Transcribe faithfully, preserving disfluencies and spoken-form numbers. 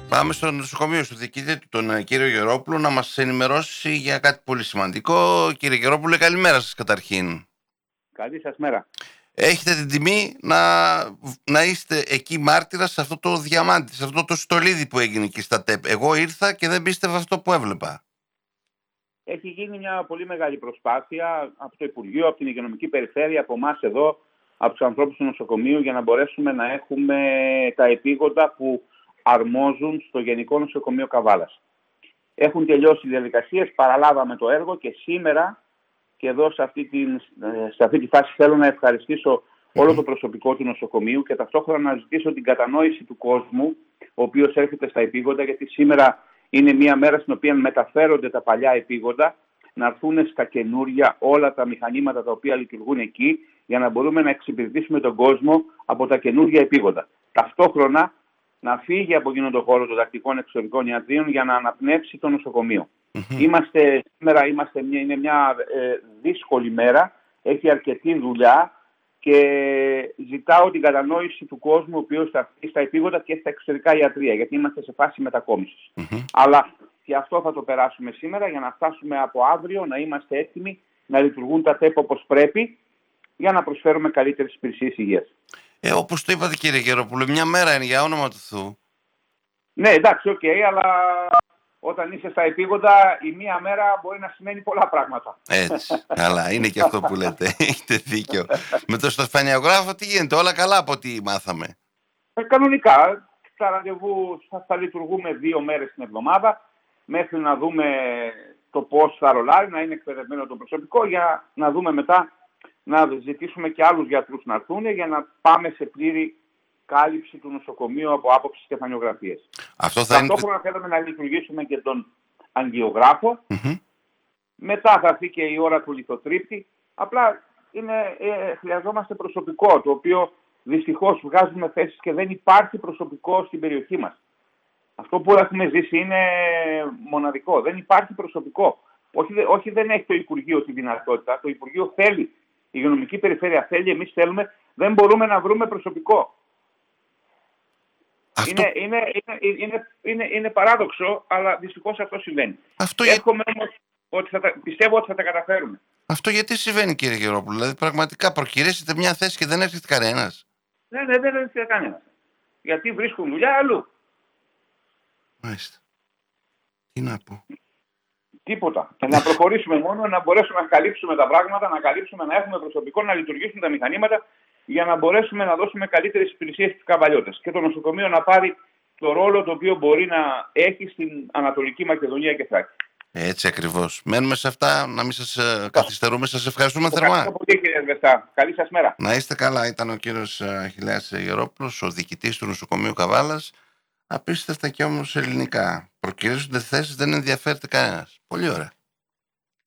Πάμε στο νοσοκομείο, στο διοικητή του, τον κύριο Γερόπουλο, να μας ενημερώσει για κάτι πολύ σημαντικό. Κύριε Γερόπουλε, καλημέρα σας καταρχήν. Καλή σας μέρα. Έχετε την τιμή να, να είστε εκεί μάρτυρας σε αυτό το διαμάντι, σε αυτό το στολίδι που έγινε εκεί στα ΤΕΠ. Εγώ ήρθα και δεν πίστευα αυτό που έβλεπα. Έχει γίνει μια πολύ μεγάλη προσπάθεια από το Υπουργείο, από την Υγειονομική Περιφέρεια, από εμάς εδώ, από τους ανθρώπους του νοσοκομείου, για να μπορέσουμε να έχουμε τα επίγοντα που αρμόζουν στο Γενικό Νοσοκομείο Καβάλας. Έχουν τελειώσει οι διαδικασίες, παραλάβαμε το έργο και σήμερα, και εδώ σε αυτή, την, σε αυτή τη φάση θέλω να ευχαριστήσω όλο το προσωπικό του νοσοκομείου και ταυτόχρονα να ζητήσω την κατανόηση του κόσμου, ο οποίος έρχεται στα επίγοντα, γιατί σήμερα είναι μια μέρα στην οποία μεταφέρονται τα παλιά επίγοντα, να έρθουν στα καινούρια όλα τα μηχανήματα τα οποία λειτουργούν εκεί, για να μπορούμε να εξυπηρετήσουμε τον κόσμο από τα καινούρια επίγοντα. Ταυτόχρονα να φύγει από εκείνον τον χώρο των τακτικών εξωτερικών ιατρίων για να αναπνεύσει το νοσοκομείο. Mm-hmm. Είμαστε, σήμερα είμαστε μια, είναι μια ε, δύσκολη μέρα, έχει αρκετή δουλειά και ζητάω την κατανόηση του κόσμου ο οποίος θα έρθει στα επίγοντα και στα εξωτερικά ιατρεία, γιατί είμαστε σε φάση μετακόμισης. Mm-hmm. Αλλά και αυτό θα το περάσουμε σήμερα για να φτάσουμε από αύριο να είμαστε έτοιμοι να λειτουργούν τα ΤΕΠ όπως πρέπει για να προσφέρουμε καλύτερες υπηρεσίες υγείας. Ε, όπως το είπατε κύριε Γερόπουλε, μια μέρα είναι, για όνομα του Θεού. Ναι, εντάξει, οκ, okay, αλλά όταν είσαι στα επίγοντα η μία μέρα μπορεί να σημαίνει πολλά πράγματα. Έτσι, καλά, είναι και αυτό που λέτε, έχετε δίκιο. Με το σταφανιογράφο τι γίνεται, όλα καλά από ό,τι μάθαμε. Ε, κανονικά, τα ραντεβού θα, θα λειτουργούμε δύο μέρες την εβδομάδα, μέχρι να δούμε το πώς θα ρολάρει, να είναι εκπαιδευμένο το προσωπικό, για να δούμε μετά να ζητήσουμε και άλλους γιατρούς να έρθουν για να πάμε σε πλήρη κάλυψη του νοσοκομείου από άποψη στεφανιογραφίες. Αυτό θα Ταυτόχρονα είναι... θέλουμε να λειτουργήσουμε και τον αγγιογράφο. Mm-hmm. Μετά θα έρθει και η ώρα του λιθοτρύπτη. Απλά είναι, ε, χρειαζόμαστε προσωπικό, το οποίο δυστυχώς βγάζουμε θέσεις και δεν υπάρχει προσωπικό στην περιοχή μας. Αυτό που έχουμε ζήσει είναι μοναδικό. Δεν υπάρχει προσωπικό. Όχι, όχι δεν έχει το Υπουργείο τη δυνατότητα. Το Υπουργείο θέλει. Η Υγειονομική Περιφέρεια θέλει, εμείς θέλουμε. Δεν μπορούμε να βρούμε προσωπικό. Αυτό... Είναι, είναι, είναι, είναι, είναι, είναι παράδοξο, αλλά δυστυχώς αυτό συμβαίνει. Αυτό Εύχομαι όμως ότι θα τα, πιστεύω ότι θα τα καταφέρουμε. Αυτό γιατί συμβαίνει κύριε Γερόπουλο? Δηλαδή πραγματικά προκυρήσετε μια θέση και δεν έρχεται κανένας? Ναι, ναι, δεν έρχεται κανένας. Γιατί βρίσκουν δουλειά αλλού. Μάλιστα. Τι να πω. Τίποτα. Και να προχωρήσουμε μόνο, να μπορέσουμε να καλύψουμε τα πράγματα, να καλύψουμε, να έχουμε προσωπικό, να λειτουργήσουν τα μηχανήματα για να μπορέσουμε να δώσουμε καλύτερες υπηρεσίες στους καβαλιώτες. Και το νοσοκομείο να πάρει το ρόλο το οποίο μπορεί να έχει στην Ανατολική Μακεδονία και Θράκη. Έτσι ακριβώς. Μένουμε σε αυτά, να μην σας καθυστερούμε. Σας ευχαριστούμε θερμά. Ευχαριστώ πολύ κύριε Σβεστά. Καλή σας μέρα. Να είστε καλά. Ήταν ο κύριος Αχιλλέας Γερόπουλος, ο διοικητής του νοσοκομείου Καβάλας. Απίστευτα και όμως ελληνικά. Προκυρήσονται θέσεις, δεν ενδιαφέρεται κανένας. Πολύ ωραία.